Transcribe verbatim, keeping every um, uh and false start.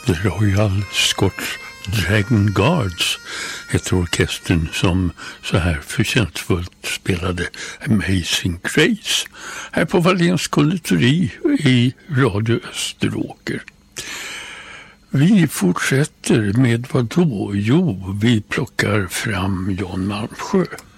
The Royal Scotch Dragon Guards heter orkestern som så här förtjänstfullt spelade Amazing Grace här på Wallens konditori i Radio Österåker. Vi fortsätter med vad då? Jo, vi plockar fram Jan Malmsjö.